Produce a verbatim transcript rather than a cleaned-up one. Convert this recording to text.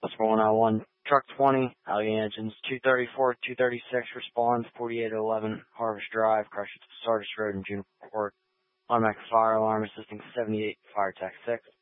What's going on? One truck twenty, Allegheny Engines two thirty-four, two thirty-six responds, forty-eight eleven Harvest Drive, crashed at Sardis Road in Juniper Court. Automatic fire alarm assisting seventy-eight, fire tech six.